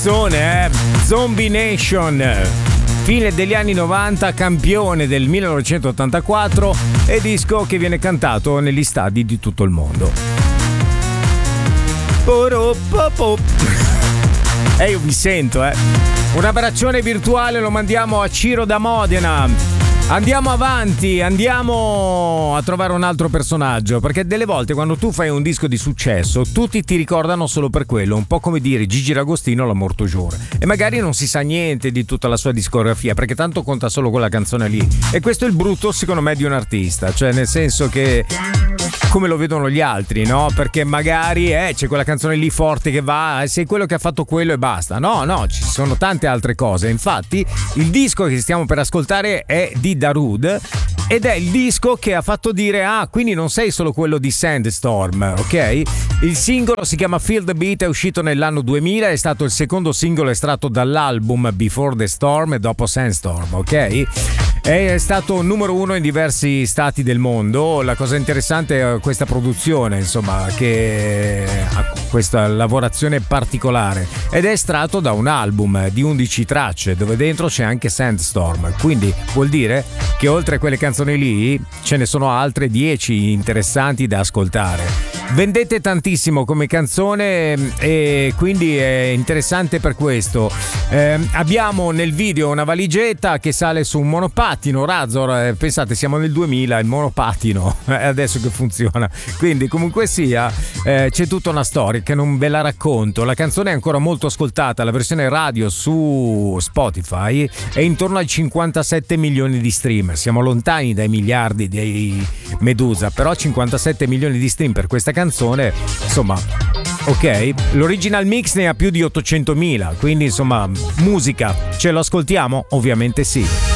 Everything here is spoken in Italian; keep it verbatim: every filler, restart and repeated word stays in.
Eh? Zombie Nation, fine degli anni novanta, campione del millenovecentottantaquattro e disco che viene cantato negli stadi di tutto il mondo. E eh, io mi sento, eh. Un abbraccione virtuale lo mandiamo a Ciro da Modena. Andiamo avanti, andiamo a trovare un altro personaggio, perché delle volte quando tu fai un disco di successo tutti ti ricordano solo per quello, un po' come dire Gigi D'Agostino la Mortogiore, e magari non si sa niente di tutta la sua discografia perché tanto conta solo quella canzone lì, e questo è il brutto secondo me di un artista, cioè nel senso che come lo vedono gli altri, no? Perché magari eh, c'è quella canzone lì forte che va, sei quello che ha fatto quello e basta. No, no, ci sono tante altre cose. Infatti il disco che stiamo per ascoltare è di Darude ed è il disco che ha fatto dire ah, quindi non sei solo quello di Sandstorm, ok? Il singolo si chiama Feel the Beat, è uscito nell'anno duemila, è stato il secondo singolo estratto dall'album Before the Storm e dopo Sandstorm, ok? È stato numero uno in diversi stati del mondo. La cosa interessante è questa produzione, insomma, che ha questa lavorazione particolare ed è estratto da un album di undici tracce dove dentro c'è anche Sandstorm, quindi vuol dire che oltre a quelle canzoni lì ce ne sono altre dieci interessanti da ascoltare. Vendete tantissimo come canzone e quindi è interessante per questo. Eh, abbiamo nel video una valigetta che sale su un monopattino Razor, eh, pensate siamo nel duemila, il monopattino è adesso che funziona, quindi comunque sia eh, c'è tutta una storia che non ve la racconto. La canzone è ancora molto ascoltata, la versione radio su Spotify è intorno ai cinquantasette milioni di stream, siamo lontani dai miliardi dei Medusa, però cinquantasette milioni di stream per questa canzone, insomma, ok, l'original mix ne ha più di ottocentomila, quindi insomma musica, ce lo ascoltiamo? Ovviamente sì.